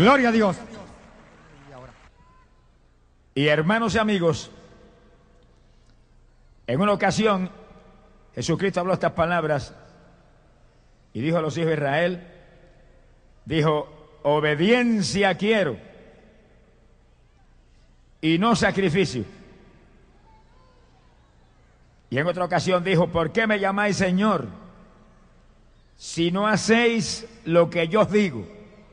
Gloria a Dios. Y hermanos y amigos, en una ocasión Jesucristo habló estas palabras y dijo a los hijos de Israel, dijo, obediencia quiero y no sacrificio. Y en otra ocasión dijo, ¿por qué me llamáis Señor si no hacéis lo que yo os digo?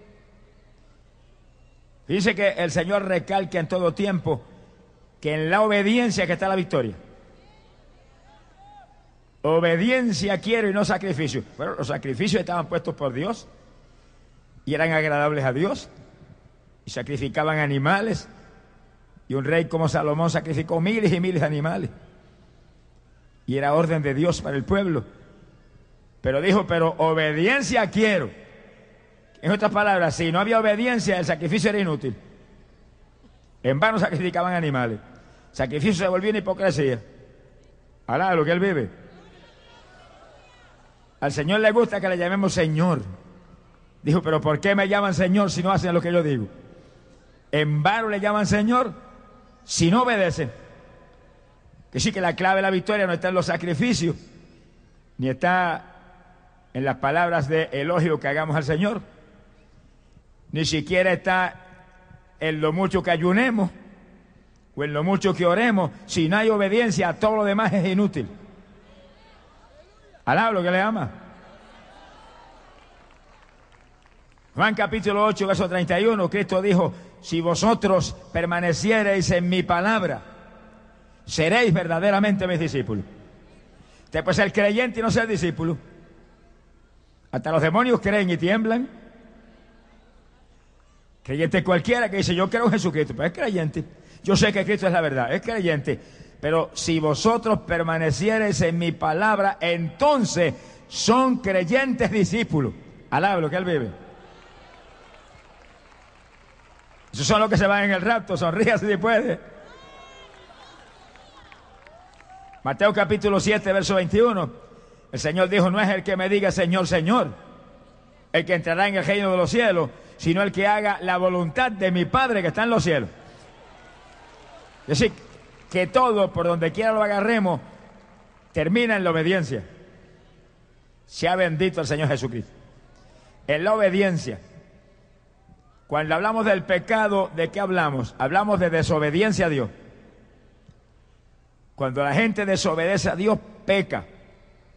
Dice que el Señor recalca en todo tiempo que en la obediencia que está la victoria. Obediencia quiero y no sacrificio. Bueno, los sacrificios estaban puestos por Dios y eran agradables a Dios y sacrificaban animales, y un rey como Salomón sacrificó miles y miles de animales y era orden de Dios para el pueblo. Pero dijo, pero obediencia quiero. En otras palabras, si no había obediencia, el sacrificio era inútil. En vano sacrificaban animales. El sacrificio se volvió una hipocresía. Alá, lo que él vive. Al Señor le gusta que le llamemos Señor. Dijo, pero ¿por qué me llaman Señor si no hacen lo que yo digo? En vano le llaman Señor si no obedecen. Que sí, que la clave de la victoria no está en los sacrificios, ni está en las palabras de elogio que hagamos al Señor, ni siquiera está en lo mucho que ayunemos o en lo mucho que oremos. Si no hay obediencia, todo lo demás es inútil. Alá lo que le ama. Juan capítulo 8, verso 31, Cristo dijo, si vosotros permaneciereis en mi palabra, seréis verdaderamente mis discípulos. Usted puede ser creyente y no ser discípulo. Hasta los demonios creen y tiemblan. Creyente cualquiera que dice, yo creo en Jesucristo, pues es creyente. Yo sé que Cristo es la verdad, es creyente. Pero si vosotros permaneciereis en mi palabra, entonces son creyentes discípulos. Alá lo que él vive. Esos son los que se van en el rapto, sonríase si puede. Mateo capítulo 7, verso 21. El Señor dijo, no es el que me diga Señor, Señor, el que entrará en el reino de los cielos, sino el que haga la voluntad de mi Padre que está en los cielos. Es decir, que todo, por donde quiera lo agarremos, termina en la obediencia. Sea bendito el Señor Jesucristo. En la obediencia. Cuando hablamos del pecado, ¿de qué hablamos? Hablamos de desobediencia a Dios. Cuando la gente desobedece a Dios, peca.